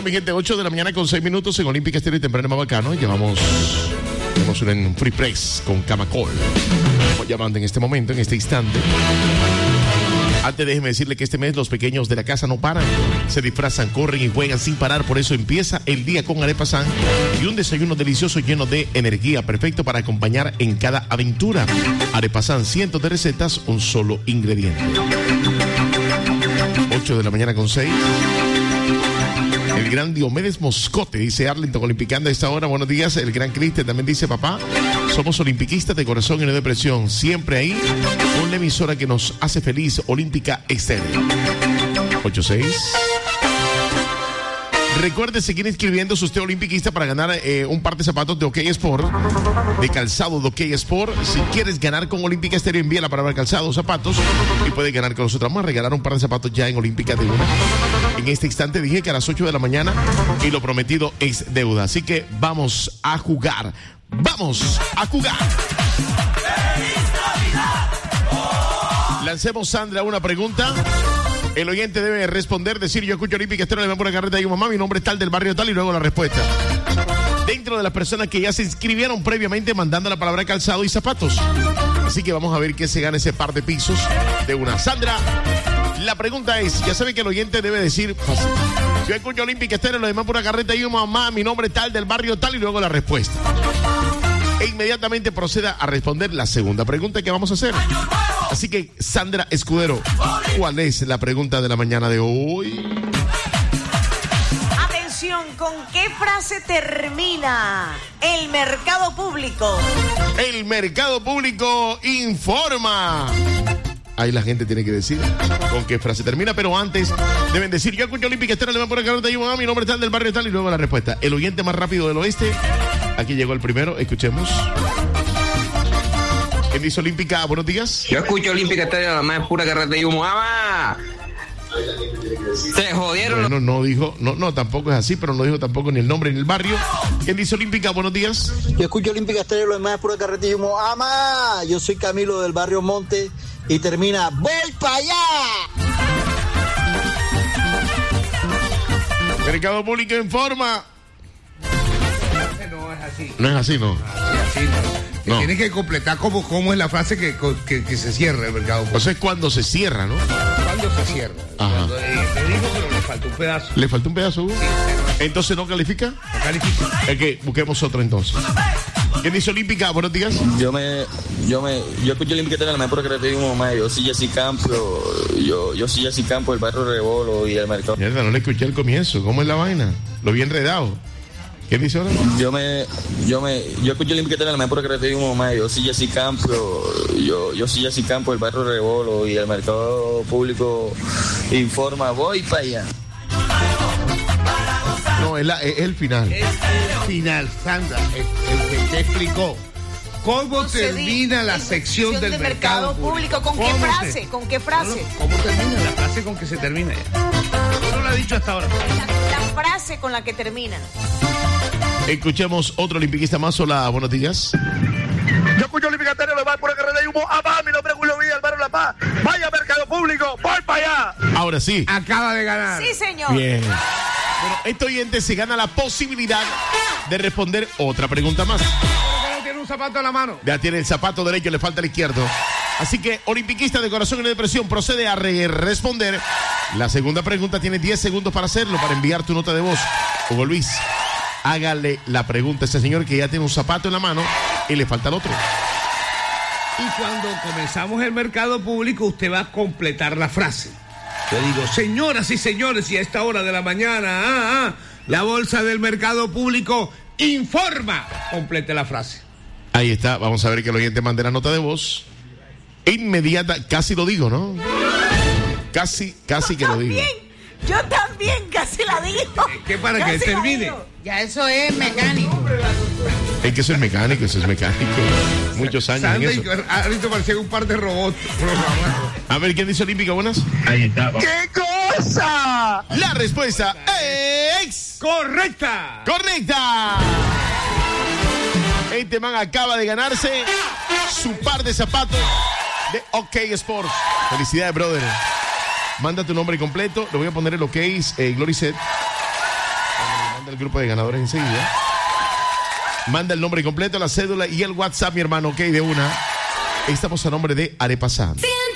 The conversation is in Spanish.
mi gente? 8 de la mañana con 6 minutos en Olímpica Estéreo y Temprano Mabacano. Tenemos un free press con Camacol. Estamos llamando en este momento, en este instante. Antes déjeme decirle que este mes los pequeños de la casa no paran. Se disfrazan, corren y juegan sin parar. Por eso empieza el día con Arepasan y un desayuno delicioso lleno de energía, perfecto para acompañar en cada aventura. Arepasan, cientos de recetas, un solo ingrediente. 8 de la mañana con 6. El gran Diomedes Moscote, dice Arlington, olimpicando a esta hora. Buenos días. El gran Cristian también dice: papá, somos olimpiquistas de corazón y no de presión. Siempre ahí, con la emisora que nos hace feliz, Olímpica Estéreo. 8-6. Recuerde seguir inscribiéndose usted olimpiquista para ganar un par de zapatos de OK Sport, de calzado de OK Sport. Si quieres ganar con Olímpica Estéreo, envía la palabra calzado o zapatos y puedes ganar con nosotros. Vamos a regalar un par de zapatos ya en Olímpica de una. En este instante dije que a las 8 de la mañana y lo prometido es deuda. Así que vamos a jugar. ¡Vamos a jugar! Lancemos, Sandra, una pregunta. El oyente debe responder, decir: yo escucho Olímpica Estéreo, le ven por la carreta y digo: mamá, mi nombre es tal, del barrio tal, y luego la respuesta. Dentro de las personas que ya se inscribieron previamente mandando la palabra calzado y zapatos. Así que vamos a ver qué se gana ese par de pisos de una. Sandra, la pregunta es, ya sabe que el oyente debe decir fácil: yo escucho Olímpica Estéreo, le ven por la carreta y digo: mamá, mi nombre es tal, del barrio tal, y luego la respuesta. E inmediatamente proceda a responder la segunda pregunta que vamos a hacer. Así que, Sandra Escudero, ¿cuál es la pregunta de la mañana de hoy? Atención, ¿con qué frase termina el mercado público? El mercado público informa. Ahí la gente tiene que decir con qué frase termina, pero antes deben decir: yo escucho Olímpica Estéreo, le van por el carreta y digo: mi nombre es tal, del barrio tal, y luego la respuesta. El oyente más rápido del oeste, aquí llegó el primero, escuchemos. ¿Quién dice Olímpica? Buenos días. Yo escucho Olímpica Estéreo, la más pura carreta y humo. ¡Ama! Se jodieron. Bueno, no dijo, no, tampoco es así, pero no dijo tampoco ni el nombre ni el barrio. ¿Quién dice Olímpica? Buenos días. Yo escucho Olímpica Estéreo, lo demás es pura carreta y humo. ¡Ama! Yo soy Camilo del barrio Monte y termina: ¡voy para allá! Mercado Público informa. No es así. No es así, no. Así no. No. Tienes que completar cómo es la frase que se cierra el mercado público. Entonces, cuando se cierra, ¿no? ¿Cuándo se cierra? Ajá. Cuando, le digo, pero le falta un pedazo. ¿Le falta un pedazo? Sí. Entonces, ¿no califica? No califica. Es que busquemos otro entonces. ¿Quién dice Olímpica? Buenos días. Yo escucho Olímpica Estéreo, la más pura carreta y humo, mamá. Yo soy Jessy Campo, yo soy Jessy Campo, el barrio Rebolo y el mercado. Mierda, no le escuché el comienzo. ¿Cómo es la vaina? Lo vi enredado. ¿Quién dice ahora? Yo escucho Olímpica Estéreo, la más pura carreta y humo, mamá. Yo soy Jessy Campo, yo soy Jessy Campo, el barrio Rebolo y el mercado público informa: voy para allá. No, es el final. Es el final, Sandra, el que te explicó. ¿Cómo termina la sección del mercado público? ¿Con qué frase? ¿Con qué frase? ¿Cómo termina la frase con que se termina ya? No lo ha dicho hasta ahora. La frase con la que termina. Escuchemos otro olimpiquista más. Hola, buenos días. Yo escucho Olímpica Estéreo, le va por la carrera y humo. ¡Amá! Mi nombre es Julio Villa, el barrio La Paz. ¡Vaya mercado público! ¡Voy para allá! Ahora sí. Acaba de ganar. Sí, señor. Bien. Bueno, este oyente se gana la posibilidad de responder otra pregunta más. Pero tiene un zapato en la mano. Ya tiene el zapato derecho, le falta el izquierdo. Así que, olimpiquista de corazón y de depresión, procede a responder. La segunda pregunta, tiene 10 segundos para hacerlo, para enviar tu nota de voz. Hugo Luis, hágale la pregunta a ese señor que ya tiene un zapato en la mano y le falta el otro. Y cuando comenzamos el mercado público, usted va a completar la frase. Yo digo: señoras y señores, y a esta hora de la mañana, la bolsa del mercado público informa. Complete la frase. Ahí está, vamos a ver que el oyente mande la nota de voz. Inmediata, casi lo digo, ¿no? Casi que lo digo. Yo también casi la digo. ¿Qué para Casi que termine? Ya eso es mecánico. Es que eso es mecánico, Muchos años Sandra en eso. ahorita parecía un par de robots. A ver, ¿quién dice Olímpica? Buenas. Ahí está. ¡Qué cosa! La respuesta es... ¡correcta! ¡Correcta! Este man acaba de ganarse su par de zapatos de OK Sports. Felicidades, brother. Manda tu nombre completo. Le voy a poner el OK Glory Set. Manda el grupo de ganadores enseguida. Manda el nombre completo, la cédula y el WhatsApp, mi hermano, ok, de una. Estamos a nombre de Arepa San.